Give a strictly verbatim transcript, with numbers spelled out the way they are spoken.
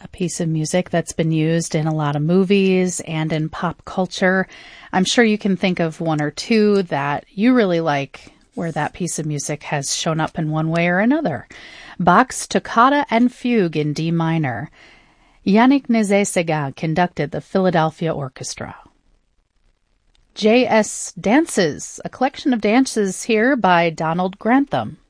a piece of music that's been used in a lot of movies and in pop culture. I'm sure you can think of one or two that you really like where that piece of music has shown up in one way or another. Bach's Toccata and Fugue in D minor. Yannick Nézet-Séguin conducted the Philadelphia Orchestra. J S Dances, a collection of dances here by Donald Grantham.